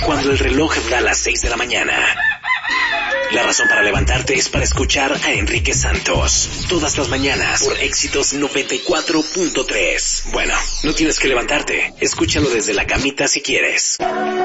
cuando el reloj da las 6 de la mañana. La razón para levantarte es para escuchar a Enrique Santos. Todas las mañanas por Éxitos 94.3. Bueno, no tienes que levantarte. Escúchalo desde la camita si quieres.